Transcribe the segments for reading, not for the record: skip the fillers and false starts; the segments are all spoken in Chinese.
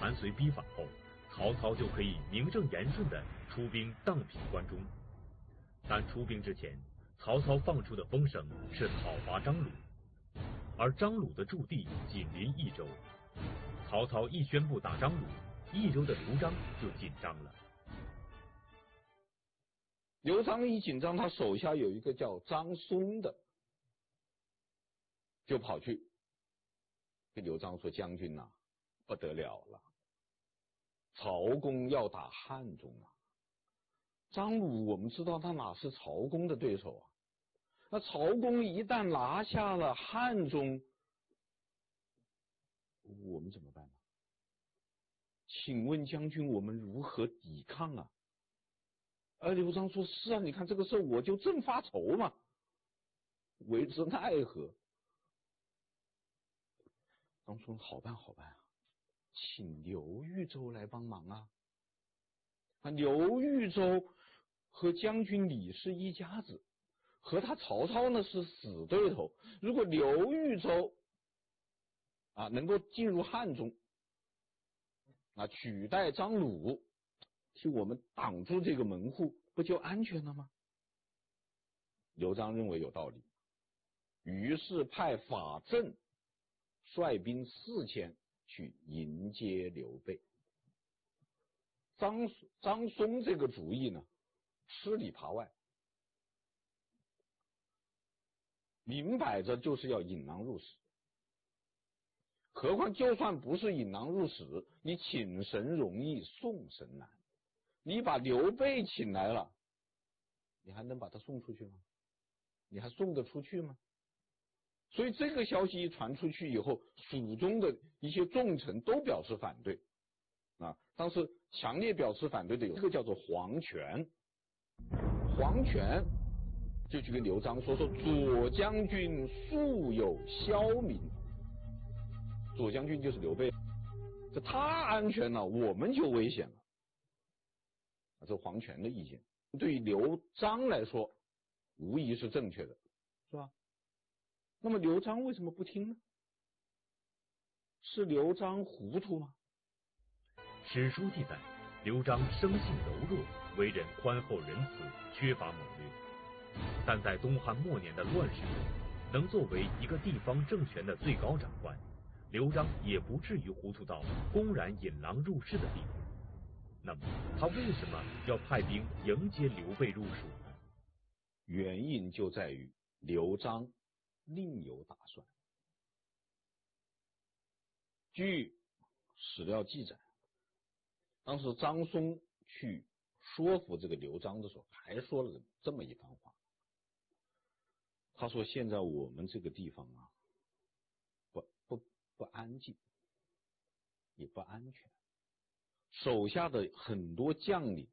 南隋逼反后，曹操就可以名正言顺地出兵荡平关中。但出兵之前，曹操放出的风声是讨伐张鲁，而张鲁的驻地紧邻益州。曹操一宣布打张鲁，益州的刘璋就紧张了。 刘璋一紧张，他手下有一个叫张松的，就跑去跟刘璋说：“将军呐，不得了了，曹公要打汉中啊！张鲁我们知道他哪是曹公的对手啊？那曹公一旦拿下了汉中，我们怎么办呢？请问将军，我们如何抵抗啊？”而刘璋说：“是啊，你看这个事我就正发愁嘛，为之奈何？”张松好办好办啊，请刘豫州来帮忙啊！刘豫州和将军李是一家子，和他曹操呢是死对头。如果刘豫州能够进入汉中取代张鲁，替我们挡住这个门户，不就安全了吗？刘璋认为有道理，于是派法正率兵4000去迎接刘备。张松这个主意呢，吃里扒外，明摆着就是要引狼入室。何况就算不是引狼入室，你请神容易送神难。你把刘备请来了，你还能把他送出去吗？你还送得出去吗？所以这个消息一传出去以后，蜀中的一些重臣都表示反对当时强烈表示反对的有一个叫做黄权。黄权就去跟刘璋说左将军素有骁名，左将军就是刘备，这他安全了，我们就危险了。这黄权的意见对于刘璋来说无疑是正确的，是吧？那么刘璋为什么不听呢？是刘璋糊涂吗？ 史书记载，刘璋生性柔弱，为人宽厚仁慈，缺乏谋略。但在东汉末年的乱世中，能作为一个地方政权的最高长官，刘璋也不至于糊涂到公然引狼入室的地步。那么他为什么要派兵迎接刘备入蜀呢？ 原因就在于刘璋另有打算。据史料记载，当时张松去说服这个刘璋的时候，还说了这么一番话。他说：“现在我们这个地方不安静，也不安全。手下的很多将领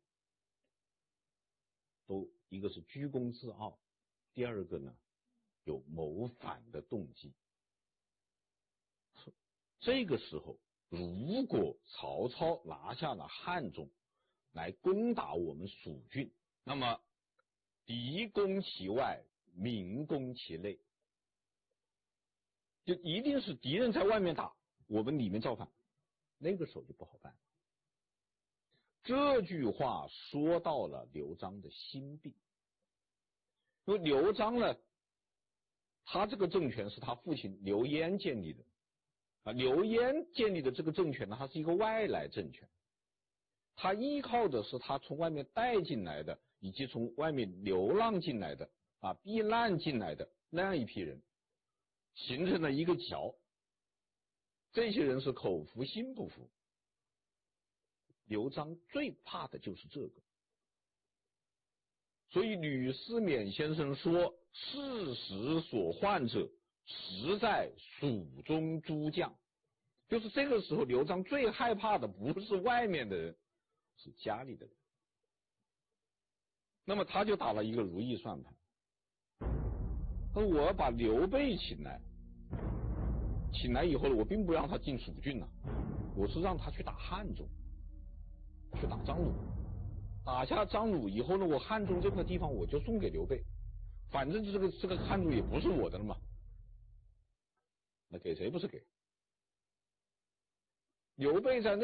都一个是居功自傲，第二个呢有谋反的动机。这个时候，如果曹操拿下了汉中来攻打我们蜀郡，那么敌攻其外，民攻其内，就一定是敌人在外面打，我们里面造反，那个时候就不好办了。”这句话说到了刘璋的心病。因为刘璋呢，他这个政权是他父亲刘焉建立的刘焉建立的这个政权呢，它是一个外来政权，他依靠的是他从外面带进来的，以及从外面流浪进来的避难进来的那样一批人，形成了一个角。这些人是口服心不服。刘璋最怕的就是这个。所以吕思勉先生说：“事实所患者，实在蜀中诸将。”就是这个时候，刘璋最害怕的不是外面的人，是家里的人。那么他就打了一个如意算盘，他说：“我要把刘备请来以后，我并不让他进蜀郡我是让他去打汉中，去打张鲁。打下张鲁以后呢，我汉中这块地方我就送给刘备，反正这个汉中也不是我的了嘛，那给谁不是给？刘备在那